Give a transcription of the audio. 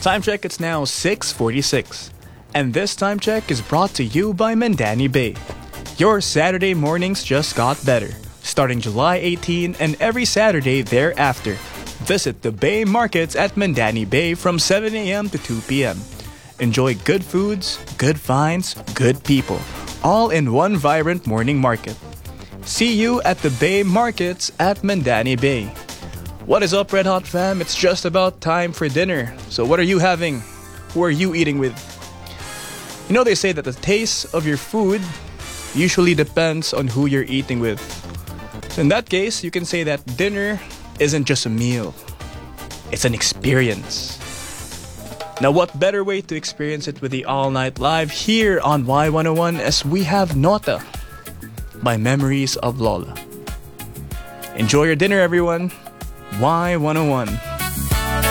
Time check, it's now 6:46. And this time check is brought to you by Mandani Bay. Your Saturday mornings just got better. Starting July 18 and every Saturday thereafter. Visit the Bay Markets at Mandani Bay from 7 a.m. to 2 p.m. Enjoy good foods, good finds, good people, all in one vibrant morning market. See you at the Bay Markets at Mandani Bay. What is up, Red Hot fam? It's just about time for dinner. So what are you having? Who are you eating with? You know, they say that the taste of your food usually depends on who you're eating with. So in that case, you can say that dinner isn't just a meal. It's an experience. Now, what better way to experience it with the All Night Live here on Y101 as we have Nota by Memories of Lola. Enjoy your dinner, everyone. Y101.